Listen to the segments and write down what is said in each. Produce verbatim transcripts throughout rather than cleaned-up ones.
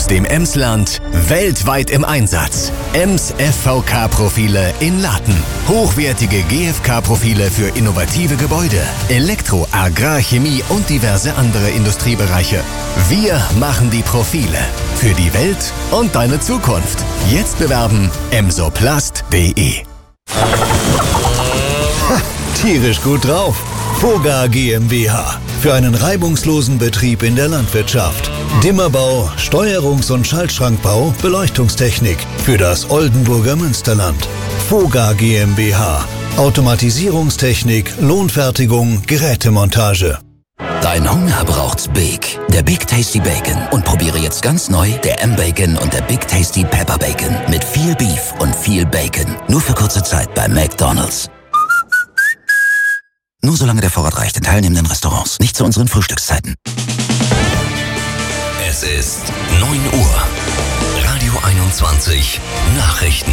dem Emsland, weltweit im Einsatz. Ems F V K-Profile in Laten. Hochwertige G F K-Profile für innovative Gebäude, Elektro, Agrar, Chemie und diverse andere Industriebereiche. Wir machen die Profile für die Welt und deine Zukunft. Jetzt bewerben emsoplast punkt de. Tierisch gut drauf. Voga GmbH. Für einen reibungslosen Betrieb in der Landwirtschaft. Dimmerbau, Steuerungs- und Schaltschrankbau, Beleuchtungstechnik. Für das Oldenburger Münsterland. Voga GmbH. Automatisierungstechnik, Lohnfertigung, Gerätemontage. Dein Hunger braucht's Big. Der Big Tasty Bacon. Und probiere jetzt ganz neu der M-Bacon und der Big Tasty Pepper Bacon. Mit viel Beef und viel Bacon. Nur für kurze Zeit bei McDonald's. Nur solange der Vorrat reicht in teilnehmenden Restaurants. Nicht zu unseren Frühstückszeiten. Es ist neun Uhr. Radio einundzwanzig. Nachrichten.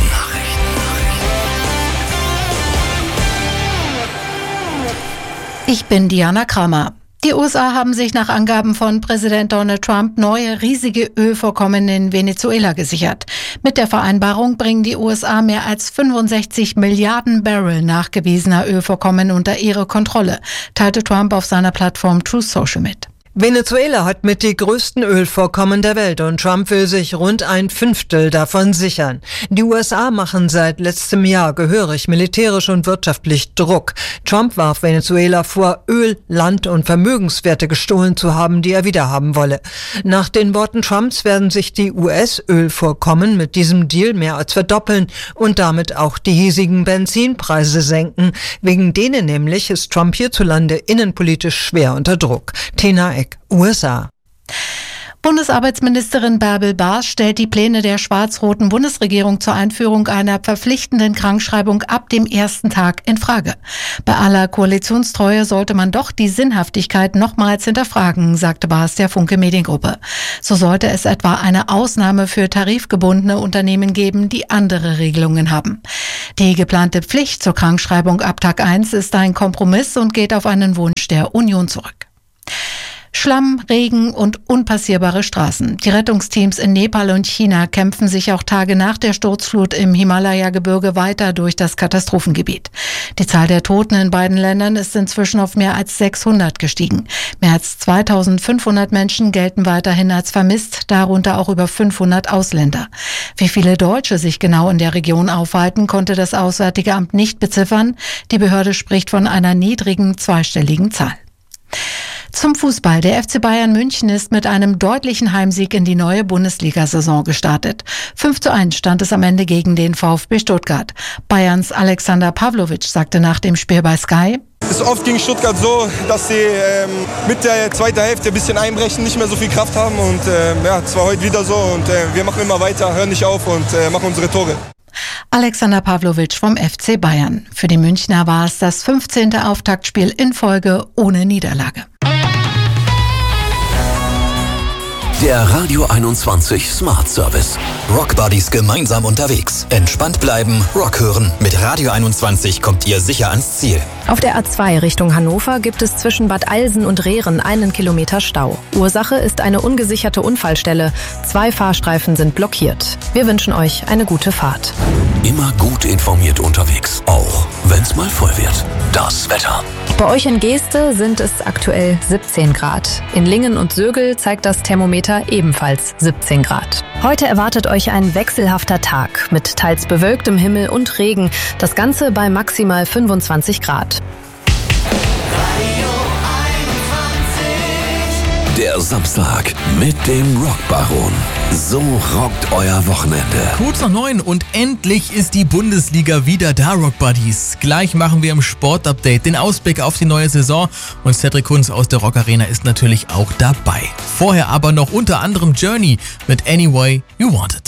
Ich bin Diana Kramer. Die U S A haben sich nach Angaben von Präsident Donald Trump neue riesige Ölvorkommen in Venezuela gesichert. Mit der Vereinbarung bringen die U S A mehr als fünfundsechzig Milliarden Barrel nachgewiesener Ölvorkommen unter ihre Kontrolle, teilte Trump auf seiner Plattform Truth Social mit. Venezuela hat mit die größten Ölvorkommen der Welt und Trump will sich rund ein Fünftel davon sichern. Die U S A machen seit letztem Jahr gehörig militärisch und wirtschaftlich Druck. Trump warf Venezuela vor, Öl, Land und Vermögenswerte gestohlen zu haben, die er wiederhaben wolle. Nach den Worten Trumps werden sich die U S-Ölvorkommen mit diesem Deal mehr als verdoppeln und damit auch die hiesigen Benzinpreise senken. Wegen denen nämlich ist Trump hierzulande innenpolitisch schwer unter Druck. Tina Eck, U S A. Bundesarbeitsministerin Bärbel Baas stellt die Pläne der schwarz-roten Bundesregierung zur Einführung einer verpflichtenden Krankschreibung ab dem ersten Tag in Frage. Bei aller Koalitionstreue sollte man doch die Sinnhaftigkeit nochmals hinterfragen, sagte Baas der Funke Mediengruppe. So sollte es etwa eine Ausnahme für tarifgebundene Unternehmen geben, die andere Regelungen haben. Die geplante Pflicht zur Krankschreibung ab Tag eins ist ein Kompromiss und geht auf einen Wunsch der Union zurück. Schlamm, Regen und unpassierbare Straßen. Die Rettungsteams in Nepal und China kämpfen sich auch Tage nach der Sturzflut im Himalaya-Gebirge weiter durch das Katastrophengebiet. Die Zahl der Toten in beiden Ländern ist inzwischen auf mehr als sechshundert gestiegen. Mehr als zweitausendfünfhundert Menschen gelten weiterhin als vermisst, darunter auch über fünfhundert Ausländer. Wie viele Deutsche sich genau in der Region aufhalten, konnte das Auswärtige Amt nicht beziffern. Die Behörde spricht von einer niedrigen zweistelligen Zahl. Zum Fußball. Der F C Bayern München ist mit einem deutlichen Heimsieg in die neue Bundesliga-Saison gestartet. fünf zu eins stand es am Ende gegen den VfB Stuttgart. Bayerns Alexander Pavlovic sagte nach dem Spiel bei Sky: Es ist oft gegen Stuttgart so, dass sie ähm, mit der zweiten Hälfte ein bisschen einbrechen, nicht mehr so viel Kraft haben. Und ähm, ja, es war heute wieder so. Und äh, wir machen immer weiter, hören nicht auf und äh, machen unsere Tore. Alexander Pavlovic vom F C Bayern. Für die Münchner war es das fünfzehnte Auftaktspiel in Folge ohne Niederlage. Der Radio einundzwanzig Smart Service. Rock Buddies gemeinsam unterwegs. Entspannt bleiben, Rock hören. Mit Radio einundzwanzig kommt ihr sicher ans Ziel. Auf der A zwei Richtung Hannover gibt es zwischen Bad Alsen und Rehren einen Kilometer Stau. Ursache ist eine ungesicherte Unfallstelle. Zwei Fahrstreifen sind blockiert. Wir wünschen euch eine gute Fahrt. Immer gut informiert unterwegs, auch wenn's mal voll wird. Das Wetter. Bei euch in Geeste sind es aktuell siebzehn Grad. In Lingen und Sögel zeigt das Thermometer ebenfalls siebzehn Grad. Heute erwartet euch ein wechselhafter Tag mit teils bewölktem Himmel und Regen. Das Ganze bei maximal fünfundzwanzig Grad. Der Samstag mit dem Rockbaron. So rockt euer Wochenende. Kurz nach neun und endlich ist die Bundesliga wieder da, Rock Buddies. Gleich machen wir im Sportupdate den Ausblick auf die neue Saison und Cedric Kunz aus der Rock Arena ist natürlich auch dabei. Vorher aber noch unter anderem Journey mit Any Way You Want It.